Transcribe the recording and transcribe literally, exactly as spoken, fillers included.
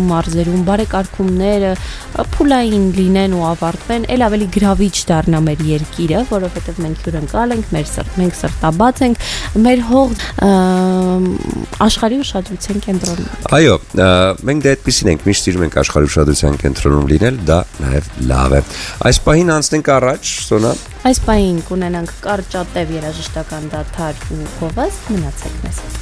մարզերում բարեկարգումները փուլային լինեն ու ավարտվեն, ել ավելի գրավիչ դառնա մեր երկիրը, որովհետև մենք հյուրընկալ ենք, մեր սրտ, մենք սրտաբաց ենք, մեր հող աշխարհի ուշադրության կենտրոնում։ Այո, մենք դա այդպեսին ենք, միշտ սիրում ենք աշխարհի ուշադրության կենտրոնում լինել, դա նաև լավ է։ Այս պահին անցնենք առաջ, Սոնա։ Այս պահին կունենանք կարճատև երաժշտական դադար ու գովազդ, մնացեք մեզ հետ։